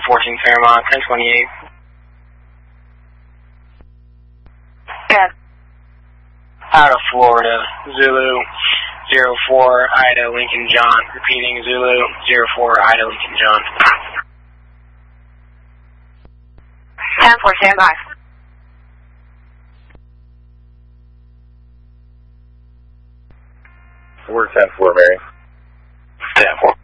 214 Fairmont, 1028. 10. Out of Florida, Zulu 04 Ida Lincoln John. Repeating, Zulu 04 Ida Lincoln John. 10-4, stand by. We're 10-4, Mary. 10-4.